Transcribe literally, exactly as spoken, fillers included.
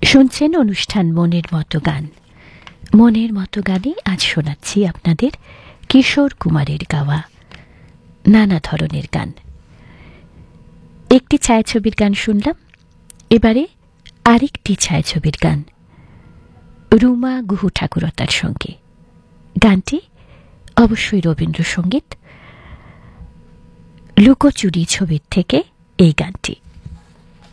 শুনছেন অনুষ্ঠান মনের মতো গান। মনের মতো গানে আজ শোনাচ্ছি আপনাদের কিশোর কুমারের গাওয়া নানা ধরনের গান। একটি ছায়াছবির গান শুনলাম, এবারে আরেকটি ছায়াছবির গান রুমা গুহু ঠাকুরতার সঙ্গে। গানটি অবশ্যই রবীন্দ্রসঙ্গীত। লুকোচুরি ছবির থেকে এই গানটি।